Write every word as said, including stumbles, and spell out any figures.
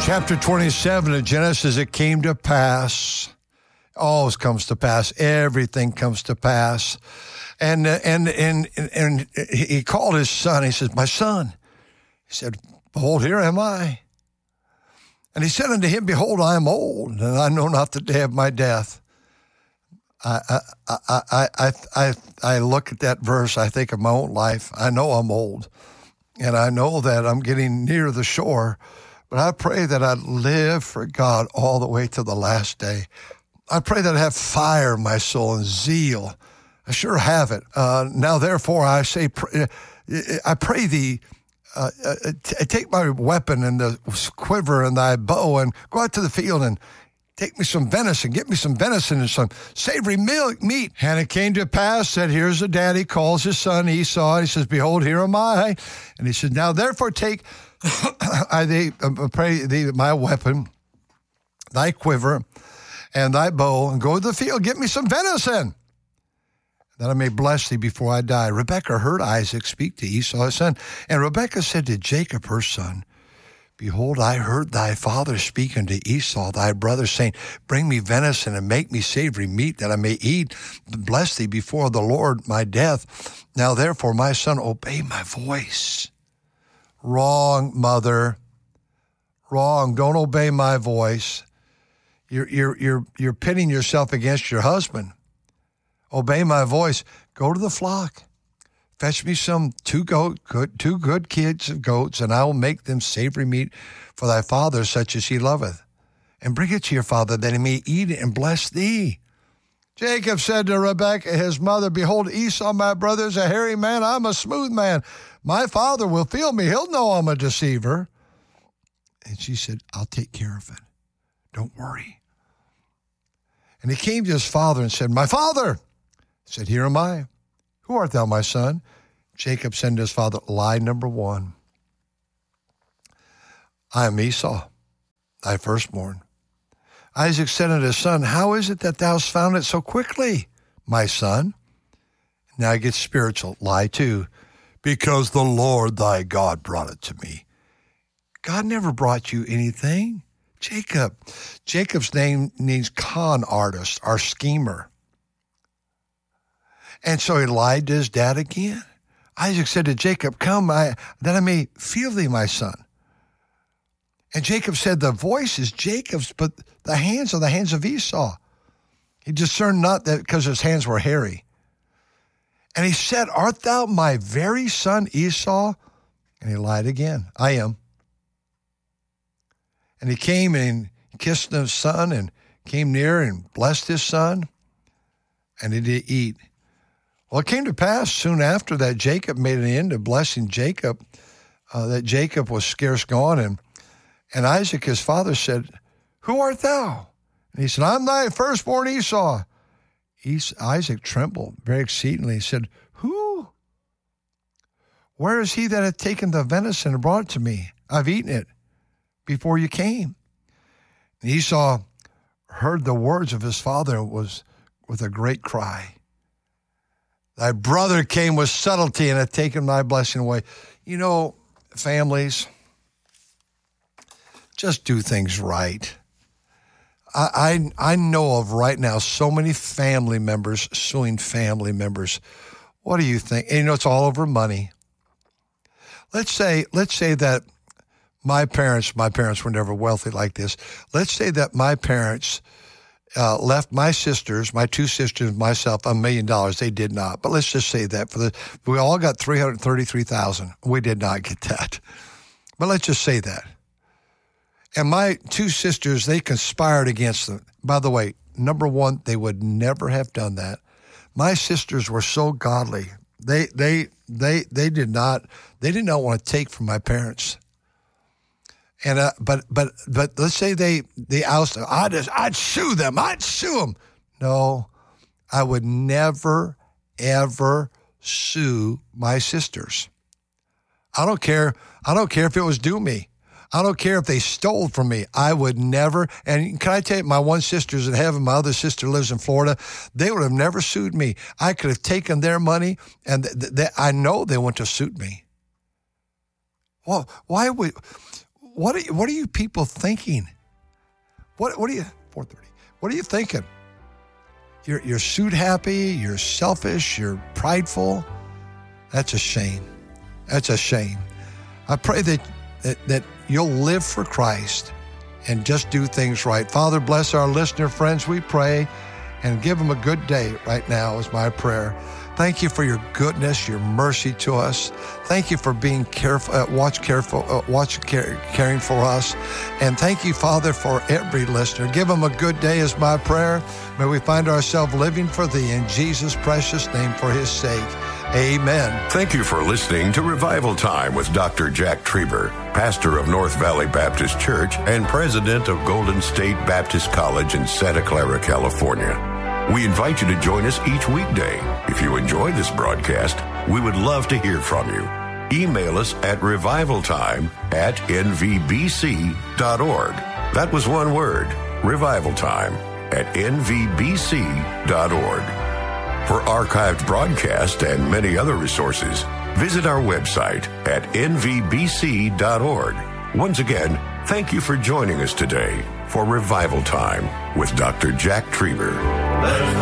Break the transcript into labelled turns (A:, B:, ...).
A: Chapter twenty-seven of Genesis, it came to pass. Always comes to pass. Everything comes to pass. And, uh, and, and, and he called his son. He says, my son. He said, behold, here am I. And he said unto him, behold, I am old, and I know not the day of my death. I, I, I, I, I, I, I look at that verse. I think of my own life. I know I'm old, and I know that I'm getting near the shore. But I pray that I'd live for God all the way to the last day. I pray that I have fire in my soul and zeal. I sure have it. Uh, now, therefore, I say, I pray thee, uh, uh, t- take my weapon and the quiver and thy bow and go out to the field and take me some venison, get me some venison and some savory milk, meat. And it came to pass that here's a daddy calls his son Esau. And he says, behold, here am I. And he said, now, therefore, take I thee, uh, pray thee my weapon, thy quiver, and thy bow, and go to the field, get me some venison, that I may bless thee before I die. Rebekah heard Isaac speak to Esau his son, and Rebekah said to Jacob her son, behold, I heard thy father speak unto Esau thy brother, saying, bring me venison and make me savory meat, that I may eat, and bless thee before the Lord my death. Now therefore, my son, obey my voice. Wrong, mother. Wrong. Don't obey my voice. You're you're you're you're pitting yourself against your husband. Obey my voice. Go to the flock. Fetch me some two goat good two good kids of goats, and I will make them savory meat for thy father, such as he loveth. And bring it to your father, that he may eat it and bless thee. Jacob said to Rebekah, his mother, behold, Esau, my brother, is a hairy man. I'm a smooth man. My father will feel me. He'll know I'm a deceiver. And she said, I'll take care of it. Don't worry. And he came to his father and said, my father. He said, here am I. Who art thou, my son? Jacob said to his father, lie number one. I am Esau, thy firstborn. Isaac said unto his son, how is it that thou hast found it so quickly, my son? Now he gets spiritual. Lie too. Because the Lord thy God brought it to me. God never brought you anything. Jacob. Jacob's name means con artist or schemer. And so he lied to his dad again. Isaac said to Jacob, come, I, that I may feel thee, my son. And Jacob said, the voice is Jacob's, but the hands are the hands of Esau. He discerned not that because his hands were hairy. And he said, art thou my very son Esau? And he lied again. I am. And he came and kissed his son and came near and blessed his son. And he did eat. Well, it came to pass soon after that Jacob made an end of blessing Jacob, uh, that Jacob was scarce gone. And, and Isaac, his father, said, who art thou? And he said, I'm thy firstborn Esau. Isaac trembled very exceedingly. He said, who? Where is he that hath taken the venison and brought it to me? I've eaten it before you came. And Esau heard the words of his father was with a great cry. Thy brother came with subtlety and hath taken my blessing away. You know, families, just do things right. I, I I know of right now so many family members suing family members. What do you think? And you know, it's all over money. Let's say let's say that my parents, my parents were never wealthy like this. Let's say that my parents uh, left my sisters, my two sisters, and myself, a million dollars. They did not. But let's just say that for the we all got three hundred thirty-three thousand dollars. We did not get that. But let's just say that. And my two sisters, they conspired against them. By the way, number one, they would never have done that. My sisters were so godly. They they they they did not they did not want to take from my parents. And uh, but but but let's say they they ousted. I'd just, I'd sue them. I'd sue them. No, I would never ever sue my sisters. I don't care. I don't care if it was due me. I don't care if they stole from me. I would never, and can I tell you, my one sister's in heaven, my other sister lives in Florida. They would have never sued me. I could have taken their money, and th- th- I know they wouldn't have sued me. Well, why would, what are you, what are you people thinking? What what are you four thirty? What are you thinking? You're you're suit happy, you're selfish, you're prideful. That's a shame. That's a shame. I pray that that, that you'll live for Christ and just do things right. Father, bless our listener friends, we pray, and give them a good day right now is my prayer. Thank you for your goodness, your mercy to us. Thank you for being careful, uh, watch careful, uh, watch care, caring for us. And thank you, Father, for every listener. Give them a good day is my prayer. May we find ourselves living for thee in Jesus' precious name for his sake. Amen.
B: Thank you for listening to Revival Time with Doctor Jack Trieber, pastor of North Valley Baptist Church and president of Golden State Baptist College in Santa Clara, California. We invite you to join us each weekday. If you enjoy this broadcast, we would love to hear from you. Email us at revivaltime at n v b c dot org. That was one word, revivaltime at n v b c dot org. For archived broadcasts and many other resources, visit our website at n v b c dot org. Once again, thank you for joining us today for Revival Time with Doctor Jack Trieber.